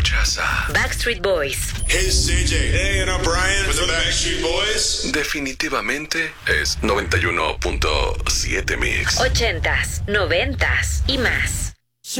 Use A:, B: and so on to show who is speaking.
A: Escuchas a
B: Backstreet Boys.
C: Hey, it's CJ. Hey, and I'm Brian with the Backstreet Boys.
A: Definitivamente es 91.7 Mix.
B: 80s, 90s y más.